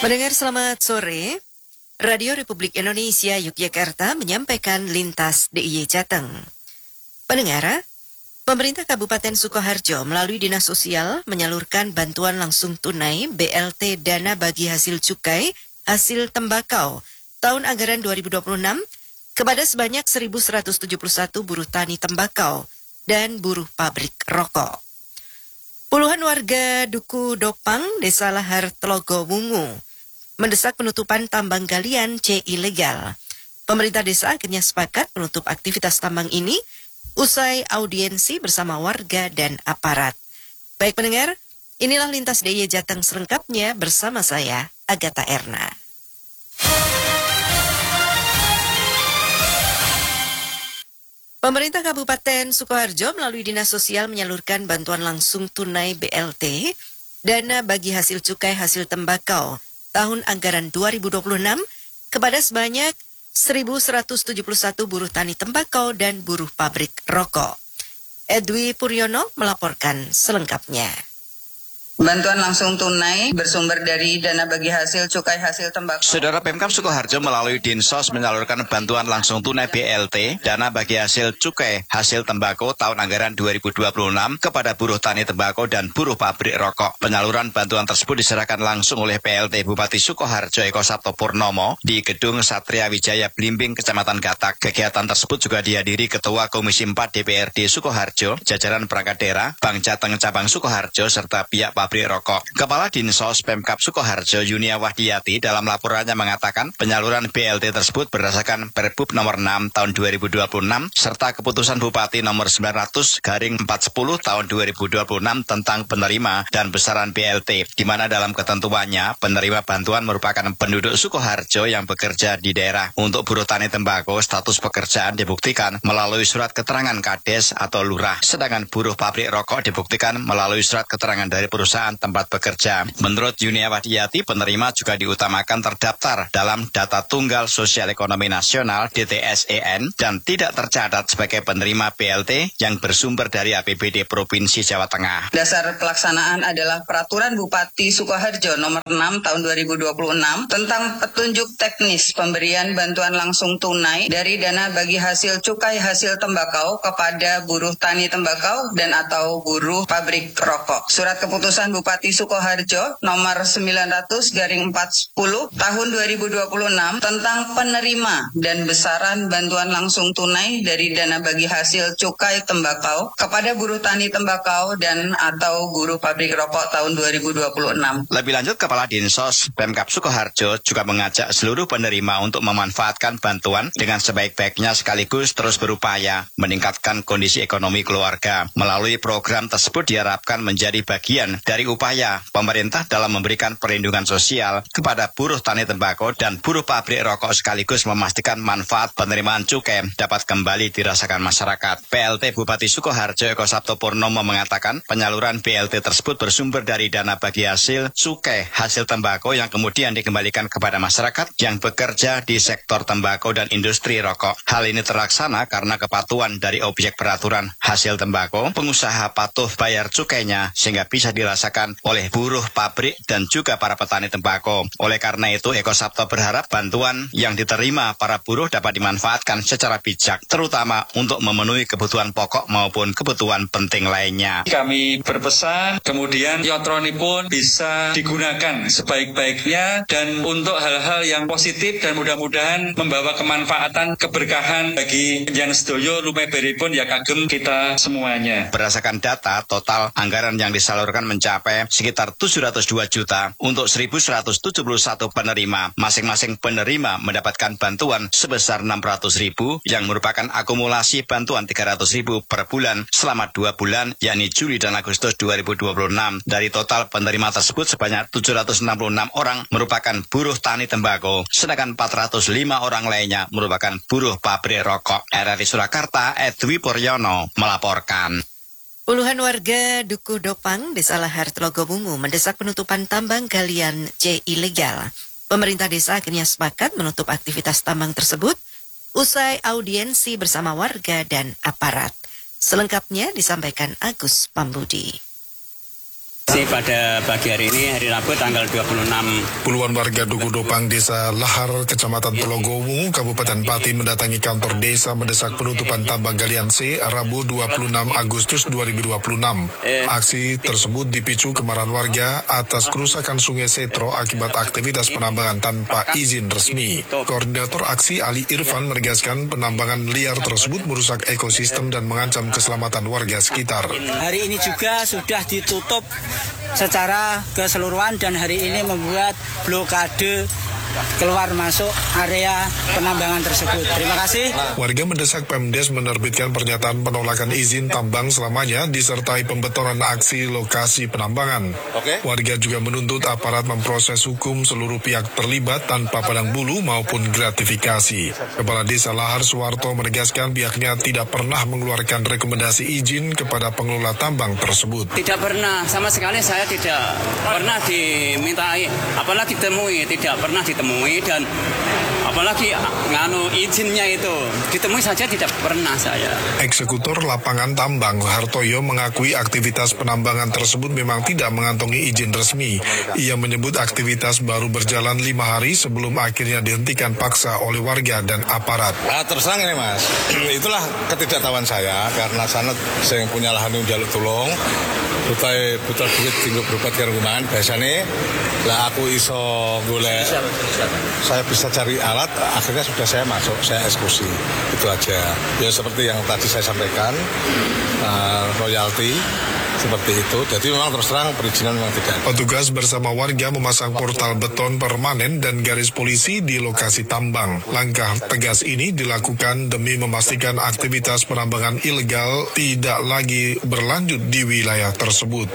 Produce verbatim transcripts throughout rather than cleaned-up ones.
Pendengar selamat sore, Radio Republik Indonesia Yogyakarta menyampaikan Lintas D I Y Jateng. Pendengar, pemerintah Kabupaten Sukoharjo melalui Dinas Sosial menyalurkan bantuan langsung tunai B L T Dana Bagi Hasil Cukai Hasil Tembakau tahun anggaran dua ribu dua puluh enam kepada sebanyak seribu seratus tujuh puluh satu buruh tani tembakau dan buruh pabrik rokok. Puluhan warga Duku Dopang, Desa Lahar Telogo Wungu, mendesak penutupan tambang galian C ilegal. Pemerintah desa akhirnya sepakat menutup aktivitas tambang ini usai audiensi bersama warga dan aparat. Baik pendengar, inilah Lintas D I Y Jateng selengkapnya bersama saya, Agatha Erna. Pemerintah Kabupaten Sukoharjo melalui Dinas Sosial menyalurkan bantuan langsung tunai B L T, Dana Bagi Hasil Cukai Hasil Tembakau, tahun anggaran dua ribu dua puluh enam kepada sebanyak seribu seratus tujuh puluh satu buruh tani tembakau dan buruh pabrik rokok. Edwi Puryono melaporkan selengkapnya. Bantuan langsung tunai bersumber dari Dana Bagi Hasil Cukai Hasil Tembakau. Saudara Pemkab Sukoharjo melalui Dinsos menyalurkan bantuan langsung tunai B L T, Dana Bagi Hasil Cukai Hasil Tembakau tahun anggaran dua ribu dua puluh enam kepada buruh tani tembakau dan buruh pabrik rokok. Penyaluran bantuan tersebut diserahkan langsung oleh P L T Bupati Sukoharjo Eko Sabto Purnomo di Gedung Satria Wijaya Blimbing, Kecamatan Gatak. Kegiatan tersebut juga dihadiri Ketua Komisi empat D P R D Sukoharjo, jajaran perangkat daerah, Bank Jateng Cabang Sukoharjo, serta pihak pabrik rokok. Kepala Dinsos Pemkab Sukoharjo Yunia Wahdiyati dalam laporannya mengatakan penyaluran B L T tersebut berdasarkan Perbup nomor enam tahun dua ribu dua puluh enam serta keputusan Bupati nomor sembilan ratus garing empat sepuluh tahun dua ribu dua puluh enam tentang penerima dan besaran B L T, di mana dalam ketentuannya penerima bantuan merupakan penduduk Sukoharjo yang bekerja di daerah. Untuk buruh tani tembakau, status pekerjaan dibuktikan melalui surat keterangan Kades atau lurah, sedangkan buruh pabrik rokok dibuktikan melalui surat keterangan dari perusahaan tempat bekerja. Menurut Yunia Wahdiyati, penerima juga diutamakan terdaftar dalam Data Tunggal Sosial Ekonomi Nasional D T S E N dan tidak tercatat sebagai penerima B L T yang bersumber dari A P B D Provinsi Jawa Tengah. Dasar pelaksanaan adalah Peraturan Bupati Sukoharjo nomor enam tahun dua ribu dua puluh enam tentang petunjuk teknis pemberian bantuan langsung tunai dari Dana Bagi Hasil Cukai Hasil Tembakau kepada buruh tani tembakau dan atau buruh pabrik rokok. Surat keputusan Bupati Sukoharjo nomor sembilan ratus garing empat sepuluh tahun dua ribu dua puluh enam tentang penerima dan besaran bantuan langsung tunai dari Dana Bagi Hasil Cukai Tembakau kepada buruh tani tembakau dan atau buruh pabrik rokok tahun dua ribu dua puluh enam. Lebih lanjut, Kepala Dinsos Pemkab Sukoharjo juga mengajak seluruh penerima untuk memanfaatkan bantuan dengan sebaik-baiknya sekaligus terus berupaya meningkatkan kondisi ekonomi keluarga. Melalui program tersebut diharapkan menjadi bagian dari upaya pemerintah dalam memberikan perlindungan sosial kepada buruh tani tembakau dan buruh pabrik rokok sekaligus memastikan manfaat penerimaan cukai dapat kembali dirasakan masyarakat. P L T Bupati Sukoharjo Eko Sabto Purnomo mengatakan penyaluran B L T tersebut bersumber dari Dana Bagi Hasil Cukai Hasil Tembakau yang kemudian dikembalikan kepada masyarakat yang bekerja di sektor tembakau dan industri rokok. Hal ini terlaksana karena kepatuhan dari objek peraturan hasil tembakau, pengusaha patuh bayar cukainya sehingga bisa dirasakan oleh buruh pabrik dan juga para petani tembakau. Oleh karena itu, Eko Sabto berharap bantuan yang diterima para buruh dapat dimanfaatkan secara bijak, terutama untuk memenuhi kebutuhan pokok maupun kebutuhan penting lainnya. Kami berpesan, kemudian Yotroni pun bisa digunakan sebaik-baiknya dan untuk hal-hal yang positif dan mudah-mudahan membawa kemanfaatan, keberkahan bagi Jan Sedoyo, lumeberipun ya kagem kita semuanya. Berdasarkan data, total anggaran yang disalurkan mencapai sekitar tujuh ratus dua juta untuk seribu seratus tujuh puluh satu penerima. Masing-masing penerima mendapatkan bantuan sebesar enam ratus ribu yang merupakan akumulasi bantuan tiga ratus ribu per bulan selama dua bulan, yakni Juli dan Agustus dua ribu dua puluh enam. Dari total penerima tersebut sebanyak tujuh ratus enam puluh enam orang merupakan buruh tani tembakau, sedangkan empat ratus lima orang lainnya merupakan buruh pabrik rokok. R R I Surakarta, Edwi Puryono melaporkan. Puluhan warga Duku Dopang, Desa Lahar Telogo Wungu mendesak penutupan tambang galian C ilegal. Pemerintah desa akhirnya sepakat menutup aktivitas tambang tersebut usai audiensi bersama warga dan aparat. Selengkapnya disampaikan Agus Pambudi. Pada pagi hari ini, hari Rabu tanggal dua puluh enam. Puluhan warga Duku Dopang, Desa Lahar, Kecamatan Pulogowu, Kabupaten Pati mendatangi kantor desa mendesak penutupan tambang galian C Rabu dua puluh enam Agustus dua ribu dua puluh enam. Aksi tersebut dipicu kemarahan warga atas kerusakan Sungai Setro akibat aktivitas penambangan tanpa izin resmi. Koordinator aksi Ali Irfan menegaskan penambangan liar tersebut merusak ekosistem dan mengancam keselamatan warga sekitar. Hari ini juga sudah ditutup secara keseluruhan dan hari ini membuat blokade keluar masuk area penambangan tersebut. Terima kasih. Warga mendesak Pemdes menerbitkan pernyataan penolakan izin tambang selamanya disertai pembetonan aksi lokasi penambangan. Oke. Warga juga menuntut aparat memproses hukum seluruh pihak terlibat tanpa pandang bulu maupun gratifikasi. Kepala Desa Lahar Suwarto menegaskan pihaknya tidak pernah mengeluarkan rekomendasi izin kepada pengelola tambang tersebut. Tidak pernah, sama sekali saya tidak pernah dimintai, apalagi ditemui, tidak pernah ditemui. Temui dan apalagi nganu izinnya itu ditemui saja tidak pernah saya. Eksekutor lapangan tambang Hartoyo mengakui aktivitas penambangan tersebut memang tidak mengantongi izin resmi. Ia menyebut aktivitas baru berjalan lima hari sebelum akhirnya dihentikan paksa oleh warga dan aparat. Nah, terus terang ini mas, itulah ketidaktahuan saya karena sana saya punya lahan yang jaluk tulung, butai butuh duit tinggal berobat ke rumah biasanya lah aku iso golek. Saya bisa cari alat, akhirnya sudah saya masuk, saya eksekusi. Itu aja. Ya seperti yang tadi saya sampaikan, uh, royalti, seperti itu. Jadi memang terus terang perizinan memang tidak. Petugas bersama warga memasang portal beton permanen dan garis polisi di lokasi tambang. Langkah tegas ini dilakukan demi memastikan aktivitas penambangan ilegal tidak lagi berlanjut di wilayah tersebut.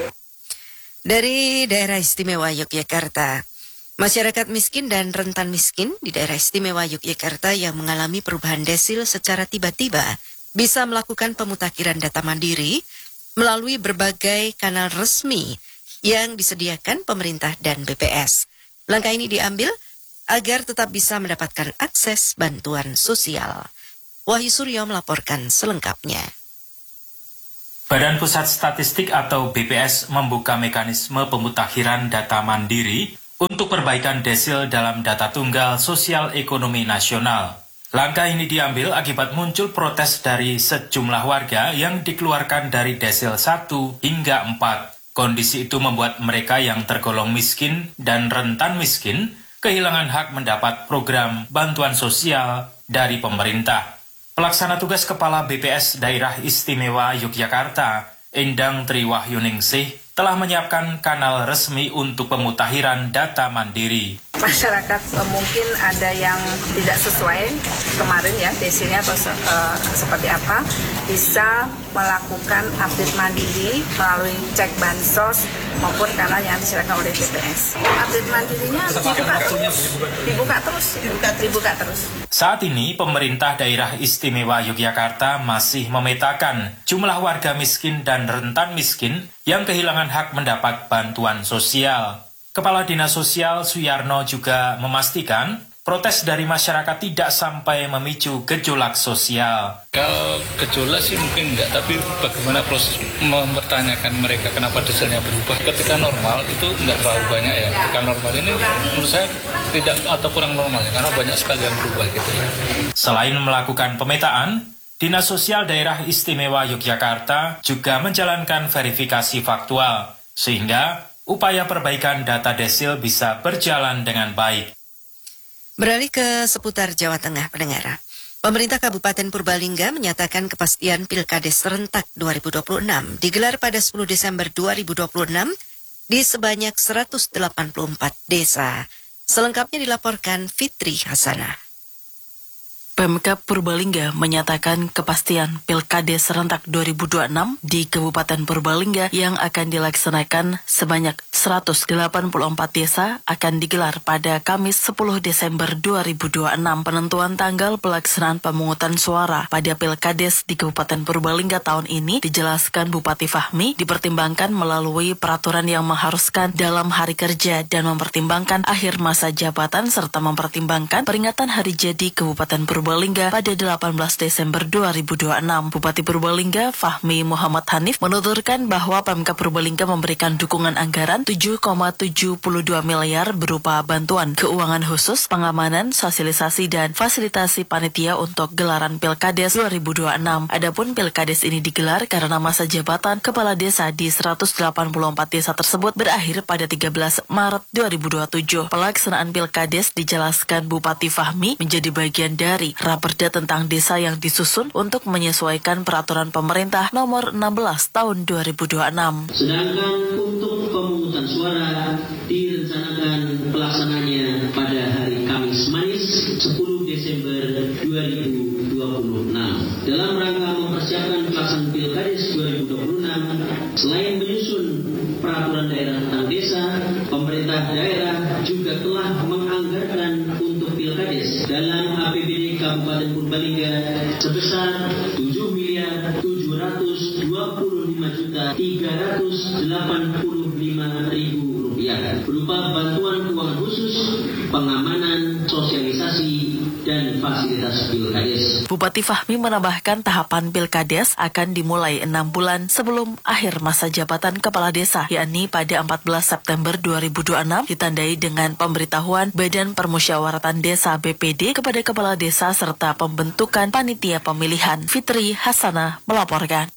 Dari Daerah Istimewa Yogyakarta, masyarakat miskin dan rentan miskin di Daerah Istimewa Yogyakarta yang mengalami perubahan desil secara tiba-tiba bisa melakukan pemutakhiran data mandiri melalui berbagai kanal resmi yang disediakan pemerintah dan B P S. Langkah ini diambil agar tetap bisa mendapatkan akses bantuan sosial. Wahyu Suryo melaporkan selengkapnya. Badan Pusat Statistik atau B P S membuka mekanisme pemutakhiran data mandiri untuk perbaikan desil dalam data tunggal sosial ekonomi nasional. Langkah ini diambil akibat muncul protes dari sejumlah warga yang dikeluarkan dari desil satu hingga empat. Kondisi itu membuat mereka yang tergolong miskin dan rentan miskin kehilangan hak mendapat program bantuan sosial dari pemerintah. Pelaksana tugas Kepala B P S Daerah Istimewa Yogyakarta, Endang Triwahyuningsih, telah menyiapkan kanal resmi untuk pemutakhiran data mandiri. Masyarakat uh, mungkin ada yang tidak sesuai kemarin ya desilnya atau uh, seperti apa, bisa melakukan update mandiri melalui cek bansos maupun kanal yang disediakan oleh B P S. Update mandirinya dibuka terus, dibuka terus, dibuka, dibuka terus. Saat ini pemerintah Daerah Istimewa Yogyakarta masih memetakan jumlah warga miskin dan rentan miskin yang kehilangan hak mendapat bantuan sosial. Kepala Dinas Sosial Suyarno juga memastikan protes dari masyarakat tidak sampai memicu gejolak sosial. Kalau gejolak sih mungkin enggak, tapi bagaimana proses mempertanyakan mereka kenapa desilnya berubah. Ketika normal itu enggak terlalu banyak ya. Ketika normal ini menurut saya tidak atau kurang normal ya, karena banyak sekali yang berubah gitu ya. Selain melakukan pemetaan, Dinas Sosial Daerah Istimewa Yogyakarta juga menjalankan verifikasi faktual, sehingga upaya perbaikan data desil bisa berjalan dengan baik. Beralih ke seputar Jawa Tengah, pendengar. Pemerintah Kabupaten Purbalingga menyatakan kepastian Pilkades serentak dua ribu dua puluh enam digelar pada sepuluh Desember dua ribu dua puluh enam di sebanyak seratus delapan puluh empat desa. Selengkapnya dilaporkan Fitri Hasanah. Pemkab Purbalingga menyatakan kepastian Pilkades serentak dua ribu dua puluh enam di Kabupaten Purbalingga yang akan dilaksanakan sebanyak seratus delapan puluh empat desa akan digelar pada Kamis sepuluh Desember dua ribu dua puluh enam. Penentuan tanggal pelaksanaan pemungutan suara pada Pilkades di Kabupaten Purbalingga tahun ini dijelaskan Bupati Fahmi dipertimbangkan melalui peraturan yang mengharuskan dalam hari kerja dan mempertimbangkan akhir masa jabatan serta mempertimbangkan peringatan hari jadi Kabupaten Purbalingga Purbalingga pada delapan belas Desember dua ribu dua puluh enam. Bupati Purbalingga Fahmi Muhammad Hanif menuturkan bahwa Pemkab Purbalingga memberikan dukungan anggaran tujuh koma tujuh dua miliar berupa bantuan keuangan khusus, pengamanan, sosialisasi, dan fasilitasi panitia untuk gelaran Pilkades dua ribu dua puluh enam. Adapun Pilkades ini digelar karena masa jabatan kepala desa di seratus delapan puluh empat desa tersebut berakhir pada tiga belas Maret dua ribu dua puluh tujuh. Pelaksanaan Pilkades dijelaskan Bupati Fahmi menjadi bagian dari Raperda tentang desa yang disusun untuk menyesuaikan peraturan pemerintah nomor enam belas tahun dua ribu dua puluh enam. Sedangkan untuk pemungutan suara direncanakan pelaksananya pada hari Kamis Manis sepuluh Desember dua ribu dua puluh enam. Dalam rangka mempersiapkan pelaksanaan Pilkades dua ribu dua puluh enam, selain menyusun peraturan daerah tentang desa, pemerintah daerah juga telah menganggarkan untuk Pilkades dalam A P B D Kabupaten Purbalingga sebesar tujuh miliar tujuh ratus dua puluh lima juta tiga ratus delapan puluh lima ribu rupiah berupa bantuan keuangan khusus, pengamanan, sosialisasi, dan fasilitas Pilkades. Bupati Fahmi menambahkan tahapan Pilkades akan dimulai enam bulan sebelum akhir masa jabatan kepala desa, yakni pada empat belas September dua ribu dua puluh enam, ditandai dengan pemberitahuan Badan Permusyawaratan Desa B P D kepada kepala desa serta pembentukan panitia pemilihan. Fitri Hasanah melaporkan.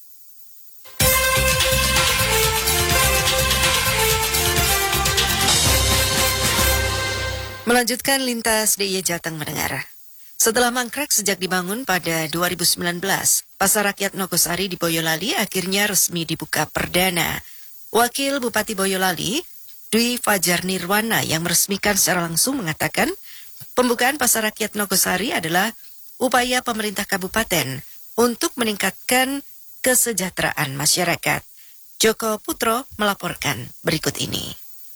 Melanjutkan lintas D I Y Jateng mendengar. Setelah mangkrak sejak dibangun pada dua ribu sembilan belas, Pasar Rakyat Nogosari di Boyolali akhirnya resmi dibuka perdana. Wakil Bupati Boyolali, Dwi Fajar Nirwana, yang meresmikan secara langsung mengatakan, pembukaan Pasar Rakyat Nogosari adalah upaya pemerintah kabupaten untuk meningkatkan kesejahteraan masyarakat. Joko Putro melaporkan berikut ini.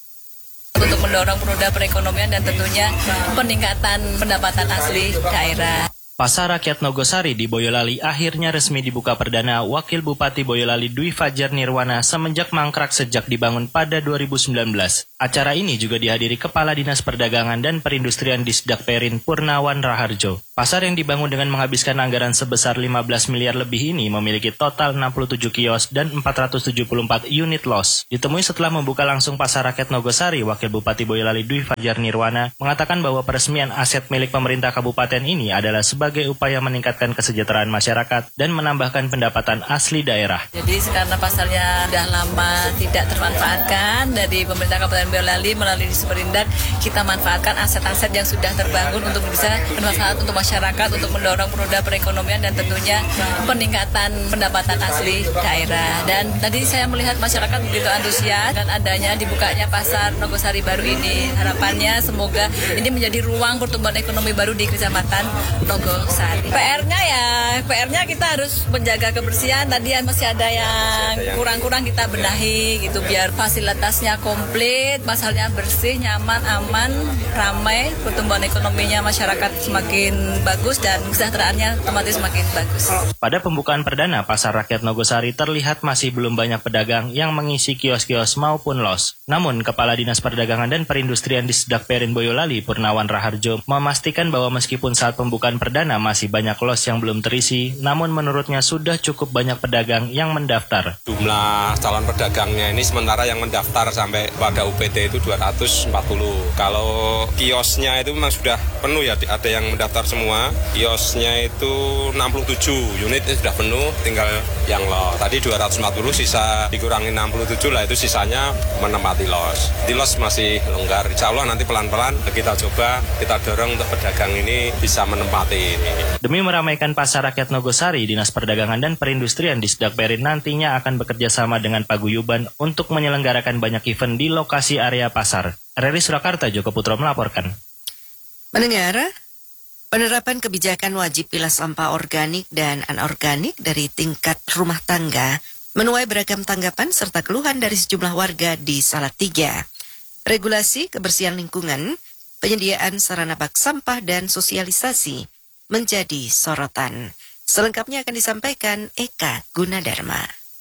Untuk mendorong roda perekonomian dan tentunya peningkatan pendapatan asli daerah. Pasar Rakyat Nogosari di Boyolali akhirnya resmi dibuka perdana Wakil Bupati Boyolali Dwi Fajar Nirwana semenjak mangkrak sejak dibangun pada dua ribu sembilan belas. Acara ini juga dihadiri Kepala Dinas Perdagangan dan Perindustrian Disdak Perin Purnawan Raharjo. Pasar yang dibangun dengan menghabiskan anggaran sebesar lima belas miliar lebih ini memiliki total enam puluh tujuh kios dan empat ratus tujuh puluh empat unit los. Ditemui setelah membuka langsung Pasar Rakyat Nogosari, Wakil Bupati Boyolali Dwi Fajar Nirwana mengatakan bahwa peresmian aset milik pemerintah kabupaten ini adalah sebagai upaya meningkatkan kesejahteraan masyarakat dan menambahkan pendapatan asli daerah. Jadi karena pasarnya sudah lama tidak termanfaatkan dari pemerintah Kabupaten Boyolali melalui Disperindak, kita manfaatkan aset-aset yang sudah terbangun untuk bisa bermanfaat untuk masyarakat, untuk mendorong roda perekonomian dan tentunya peningkatan pendapatan asli daerah. Dan tadi saya melihat masyarakat begitu antusias dan adanya dibukanya Pasar Nogosari baru ini. Harapannya semoga ini menjadi ruang pertumbuhan ekonomi baru di Kecamatan Nogosari. P R-nya ya, P R-nya kita harus menjaga kebersihan. Tadi masih ada yang kurang-kurang kita benahi gitu biar fasilitasnya komplit, pasalnya bersih, nyaman, aman, ramai, pertumbuhan ekonominya masyarakat semakin bagus dan kesejahteraannya otomatis semakin bagus. Pada pembukaan perdana Pasar Rakyat Nogosari terlihat masih belum banyak pedagang yang mengisi kios-kios maupun los. Namun Kepala Dinas Perdagangan dan Perindustrian Disdak Perin Boyolali Purnawan Raharjo memastikan bahwa meskipun saat pembukaan perdana masih banyak los yang belum terisi, namun menurutnya sudah cukup banyak pedagang yang mendaftar. Jumlah calon pedagangnya ini sementara yang mendaftar sampai pada U P T itu dua ratus empat puluh. Kalau kiosnya itu memang sudah penuh ya, ada yang mendaftar semua. Kiosnya itu enam puluh tujuh unit itu sudah penuh, tinggal yang los. Tadi dua ratus empat puluh, sisa dikurangi enam puluh tujuh lah, itu sisanya menempati los. Di los masih longgar, insya Allah nanti pelan-pelan kita coba, kita dorong untuk pedagang ini bisa menempati ini. Demi meramaikan Pasar Rakyat Nogosari, Dinas Perdagangan dan Perindustrian Disdak Perin nantinya akan bekerja sama dengan paguyuban untuk menyelenggarakan banyak event di lokasi area pasar. Reri Surakarta, Joko Putro melaporkan. Mendengar, penerapan kebijakan wajib pilah sampah organik dan anorganik dari tingkat rumah tangga menuai beragam tanggapan serta keluhan dari sejumlah warga di Salatiga. Regulasi kebersihan lingkungan, penyediaan sarana bak sampah dan sosialisasi menjadi sorotan. Selengkapnya akan disampaikan Eka Gunadarma.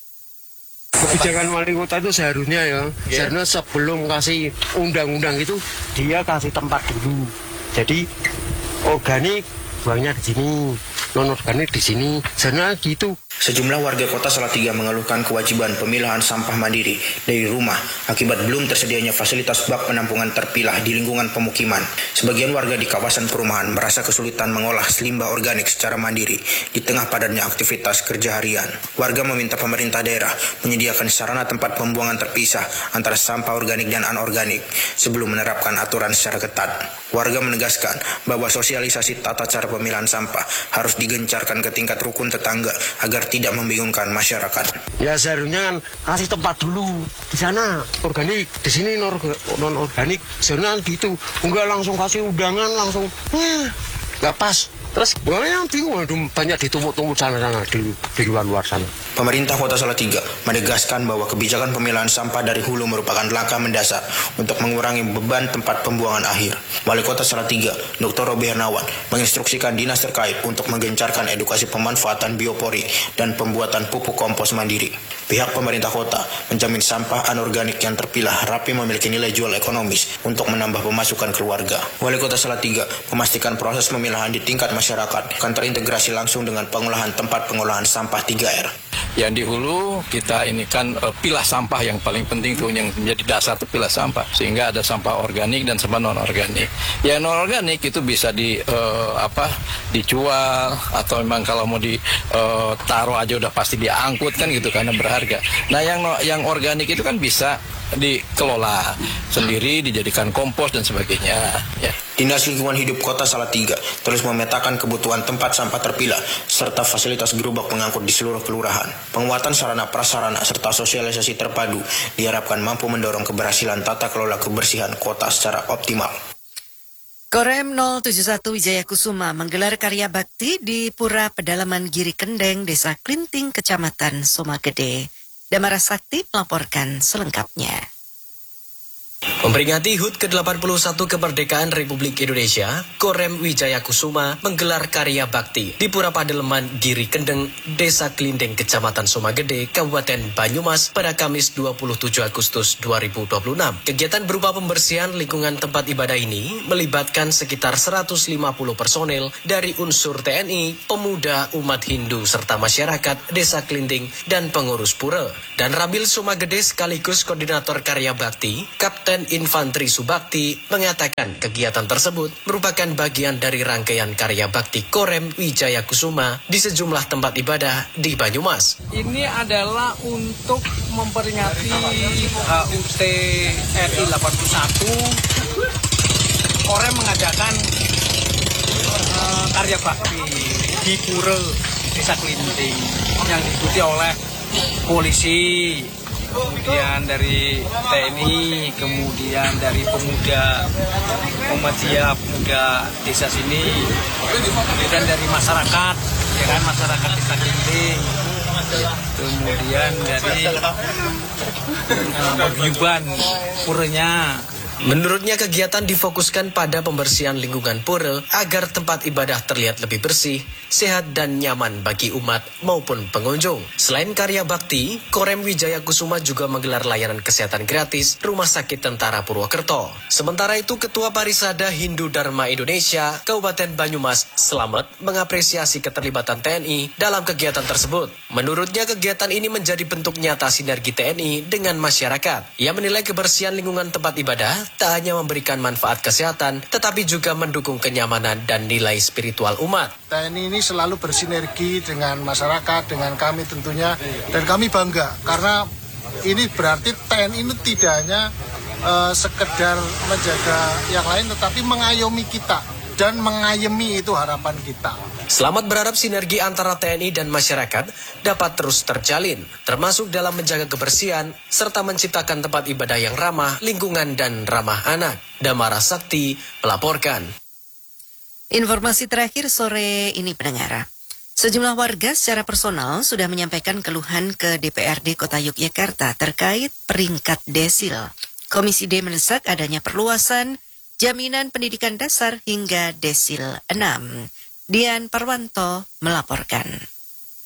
Kebijakan wali kota itu seharusnya ya, yeah. Seharusnya sebelum kasih undang-undang itu dia kasih tempat dulu. Jadi organik buangnya di sini, non organik di sini, sana gitu. Sejumlah warga kota Salatiga mengeluhkan kewajiban pemilahan sampah mandiri dari rumah akibat belum tersedianya fasilitas bak penampungan terpilah di lingkungan pemukiman. Sebagian warga di kawasan perumahan merasa kesulitan mengolah limbah organik secara mandiri di tengah padatnya aktivitas kerja harian. Warga meminta pemerintah daerah menyediakan sarana tempat pembuangan terpisah antara sampah organik dan anorganik sebelum menerapkan aturan secara ketat. Warga menegaskan bahwa sosialisasi tata cara pemilahan sampah harus digencarkan ke tingkat rukun tetangga agar tidak membingungkan masyarakat. Ya seharusnya kan kasih tempat dulu di sana organik, di sini non organik, seharusnya gitu. Enggak langsung kasih undangan langsung, wah nggak pas. Terus yang bingung banyak ditumpuk-tumpuk sana-sana di, di luar-luar sana. Pemerintah Kota Salatiga menegaskan bahwa kebijakan pemilahan sampah dari hulu merupakan langkah mendasar untuk mengurangi beban tempat pembuangan akhir. Wali Kota Salatiga, Doktor Robi Hernawan, menginstruksikan dinas terkait untuk menggencarkan edukasi pemanfaatan biopori dan pembuatan pupuk kompos mandiri. Pihak pemerintah kota menjamin sampah anorganik yang terpilah rapi memiliki nilai jual ekonomis untuk menambah pemasukan keluarga. Wali Kota Salatiga memastikan proses pemilahan di tingkat masyarakat akan terintegrasi langsung dengan pengolahan tempat pengolahan sampah tiga R. Yang di hulu kita ini kan uh, pilah sampah yang paling penting tuh yang menjadi dasar tuh pilah sampah sehingga ada sampah organik dan sampah non organik. Yang non organik itu bisa di uh, apa dijual atau memang kalau mau ditaruh uh, aja udah pasti diangkut kan gitu karena berharga. Nah yang yang organik itu kan bisa dikelola sendiri, dijadikan kompos dan sebagainya. Ya. Dinas Lingkungan Hidup Kota Salatiga terus memetakan kebutuhan tempat sampah terpilah serta fasilitas gerobak pengangkut di seluruh kelurahan. Penguatan sarana prasarana serta sosialisasi terpadu diharapkan mampu mendorong keberhasilan tata kelola kebersihan kota secara optimal. Korem nol tujuh satu Wijaya Kusuma menggelar karya bakti di Pura Pedalaman Giri Kendeng, Desa Klinting, Kecamatan Somagede. Damara Sakti melaporkan selengkapnya. Memperingati H U T ke delapan puluh satu kemerdekaan Republik Indonesia, Korem Wijaya Kusuma menggelar karya bakti di Pura Padeleman Giri Kendeng, Desa Klindeng, Kecamatan Somagede, Kabupaten Banyumas pada Kamis dua puluh tujuh Agustus dua ribu dua puluh enam. Kegiatan berupa pembersihan lingkungan tempat ibadah ini melibatkan sekitar seratus lima puluh personel dari unsur T N I, pemuda, umat Hindu, serta masyarakat Desa Klindeng dan pengurus pura. Dan Ramil Somagede sekaligus koordinator karya bakti, Kapten Infanteri Subakti, mengatakan kegiatan tersebut merupakan bagian dari rangkaian karya bakti Korem Wijaya Kusuma di sejumlah tempat ibadah di Banyumas. Ini adalah untuk memperingati H U T R I delapan puluh satu. Korem mengadakan uh, karya bakti di Pura Desa Klindeng yang diikuti oleh polisi, kemudian dari T N I, kemudian dari pemuda Muhammadiyah, pemuda desa sini, kemudian dari masyarakat, ya kan, masyarakat Desa Klindeng, kemudian dari paguyuban puranya. Menurutnya kegiatan difokuskan pada pembersihan lingkungan pura agar tempat ibadah terlihat lebih bersih, sehat dan nyaman bagi umat maupun pengunjung. Selain karya bakti, Korem Wijaya Kusuma juga menggelar layanan kesehatan gratis Rumah Sakit Tentara Purwokerto. Sementara itu Ketua Parisada Hindu Dharma Indonesia Kabupaten Banyumas Slamet mengapresiasi keterlibatan T N I dalam kegiatan tersebut. Menurutnya kegiatan ini menjadi bentuk nyata sinergi T N I dengan masyarakat. Ia menilai kebersihan lingkungan tempat ibadah tak hanya memberikan manfaat kesehatan, tetapi juga mendukung kenyamanan dan nilai spiritual umat. T N I ini selalu bersinergi dengan masyarakat, dengan kami tentunya, dan kami bangga karena ini berarti T N I ini tidak hanya uh, sekedar menjaga yang lain, tetapi mengayomi kita dan mengayomi itu harapan kita. Slamet berharap sinergi antara T N I dan masyarakat dapat terus terjalin, termasuk dalam menjaga kebersihan, serta menciptakan tempat ibadah yang ramah lingkungan dan ramah anak. Damara Sakti melaporkan. Informasi terakhir sore ini pendengar. Sejumlah warga secara personal sudah menyampaikan keluhan ke D P R D Kota Yogyakarta terkait peringkat desil. Komisi D mendesak adanya perluasan jaminan pendidikan dasar hingga desil enam. Dian Parwanto melaporkan.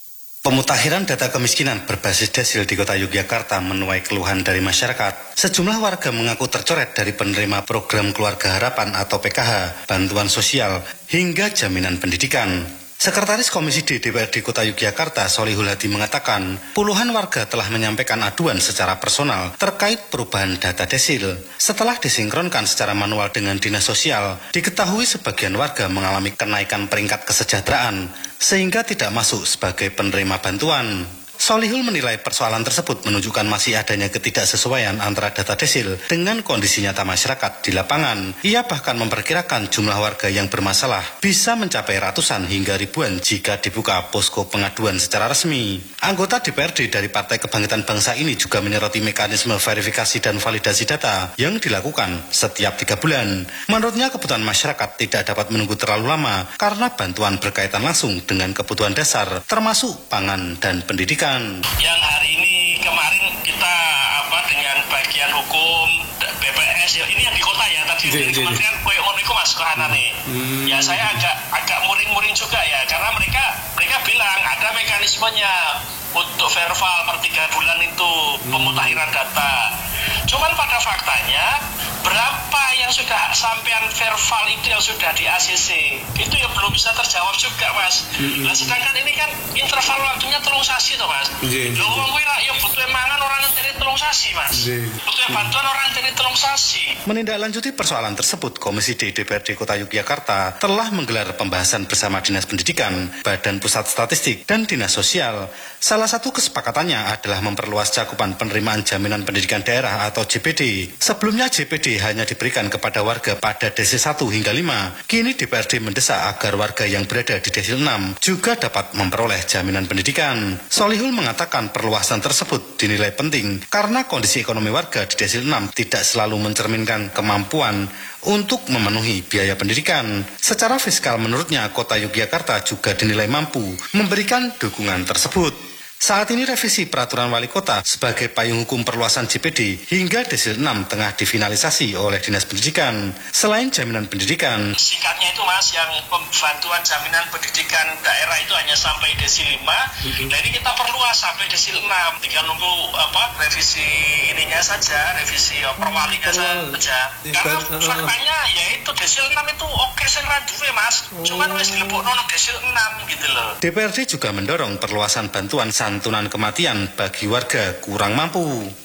Pemutakhiran data kemiskinan berbasis desil di Kota Yogyakarta menuai keluhan dari masyarakat. Sejumlah warga mengaku tercoret dari penerima program Keluarga Harapan atau P K H, bantuan sosial, hingga jaminan pendidikan. Sekretaris Komisi D D P R D Kota Yogyakarta, Solihul Hadi mengatakan, puluhan warga telah menyampaikan aduan secara personal terkait perubahan data desil. Setelah disinkronkan secara manual dengan Dinas Sosial, diketahui sebagian warga mengalami kenaikan peringkat kesejahteraan, sehingga tidak masuk sebagai penerima bantuan. Solihul menilai persoalan tersebut menunjukkan masih adanya ketidaksesuaian antara data desil dengan kondisi nyata masyarakat di lapangan. Ia bahkan memperkirakan jumlah warga yang bermasalah bisa mencapai ratusan hingga ribuan jika dibuka posko pengaduan secara resmi. Anggota D P R D dari Partai Kebangkitan Bangsa ini juga menyoroti mekanisme verifikasi dan validasi data yang dilakukan setiap tiga bulan. Menurutnya kebutuhan masyarakat tidak dapat menunggu terlalu lama karena bantuan berkaitan langsung dengan kebutuhan dasar termasuk pangan dan pendidikan. Yang hari ini kemarin kita apa dengan bagian hukum B P S ya, ini yang di kota ya tadi di kementerian koyo ngono iku Mas Kohanane. Hmm. Ya saya agak agak muring-muring juga ya karena mereka mereka bilang ada mekanismenya untuk verbal per tiga bulan itu pemutakhiran data. Cuman pada faktanya berapa yang sudah sampean verbal itu yang sudah di A C C itu ya belum bisa terjawab juga Mas. Mm-hmm. Nah sedangkan ini kan interval waktunya telung sasi toh Mas. Yeah. Loh wong kuwi ya butuh mangan orang ngenteni telung sasi Mas. Yeah. Butuh bantuan orang ngenteni telung sasi. Menindaklanjuti persoalan tersebut, Komisi D D P R D Kota Yogyakarta telah menggelar pembahasan bersama Dinas Pendidikan, Badan Pusat Statistik, dan Dinas Sosial. Salah satu kesepakatannya adalah memperluas cakupan penerimaan jaminan pendidikan daerah atau J P D. Sebelumnya J P D hanya diberikan kepada warga pada desil satu hingga lima. Kini D P R D mendesak agar warga yang berada di desil enam juga dapat memperoleh jaminan pendidikan. Solihul mengatakan perluasan tersebut dinilai penting karena kondisi ekonomi warga di desil enam tidak selalu mencerminkan kemampuan untuk memenuhi biaya pendidikan. Secara fiskal menurutnya Kota Yogyakarta juga dinilai mampu memberikan dukungan tersebut. Saat ini revisi peraturan wali kota sebagai payung hukum perluasan J P D hingga desil enam tengah difinalisasi oleh Dinas Pendidikan. Selain jaminan pendidikan, singkatnya itu Mas, yang bantuan jaminan pendidikan daerah itu hanya sampai desil lima. Mm-hmm. Nah ini kita perluas sampai desil enam. Tinggal nunggu apa revisi ininya saja, revisi perwalinya saja. Karena faktanya ya itu desil enam itu oke sing ra duwe Mas. Cuman wis dilebokno nang desil enam gitu loh. D P R D juga mendorong perluasan bantuan santunan kematian bagi warga kurang mampu.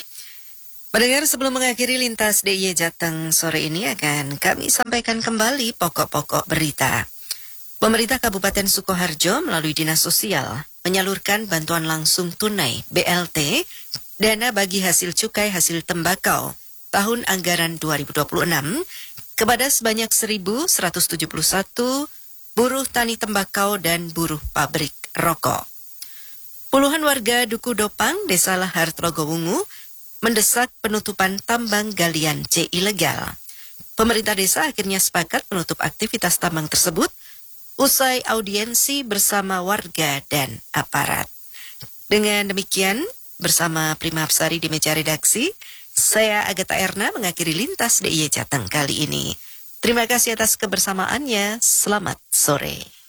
Pendengar, sebelum mengakhiri Lintas D I Y Jateng sore ini akan kami sampaikan kembali pokok-pokok berita. Pemerintah Kabupaten Sukoharjo melalui Dinas Sosial menyalurkan bantuan langsung tunai B L T, dana bagi hasil cukai hasil tembakau tahun anggaran dua ribu dua puluh enam kepada sebanyak seribu seratus tujuh puluh satu buruh tani tembakau dan buruh pabrik rokok. Puluhan warga Duku Dopang, Desa Lahar Trogowungu, mendesak penutupan tambang galian C ilegal. Pemerintah desa akhirnya sepakat menutup aktivitas tambang tersebut usai audiensi bersama warga dan aparat. Dengan demikian, bersama Prima Absari di meja redaksi, saya Agatha Erna mengakhiri Lintas D I Y Jateng kali ini. Terima kasih atas kebersamaannya. Selamat sore.